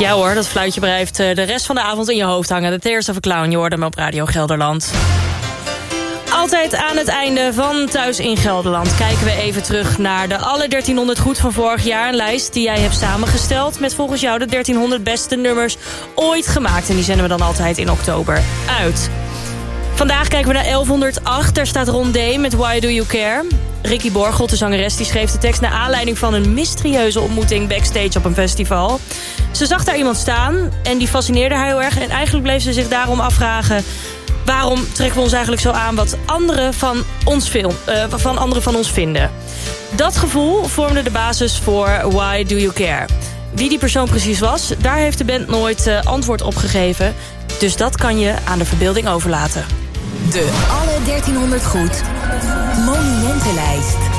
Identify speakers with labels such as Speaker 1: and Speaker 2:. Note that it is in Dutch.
Speaker 1: Ja hoor, dat fluitje blijft de rest van de avond in je hoofd hangen. The Tears of a Clown, je hoorde hem op Radio Gelderland. Altijd aan het einde van Thuis in Gelderland kijken we even terug naar de alle 1300 goed van vorig jaar. Een lijst die jij hebt samengesteld met volgens jou de 1300 beste nummers ooit gemaakt. En die zenden we dan altijd in oktober uit. Vandaag kijken we naar 1108. Daar staat Ron D. met Why Do You Care. Ricky Borgelt, de zangeres, die schreef de tekst naar aanleiding van een mysterieuze ontmoeting backstage op een festival. Ze zag daar iemand staan en die fascineerde haar heel erg. En eigenlijk bleef ze zich daarom afvragen: waarom trekken we ons eigenlijk zo aan wat anderen van ons vinden? Dat gevoel vormde de basis voor Why Do You Care. Wie die persoon precies was, daar heeft de band nooit antwoord op gegeven. Dus dat kan je aan de verbeelding overlaten.
Speaker 2: De alle 1300 goed monumentenlijst.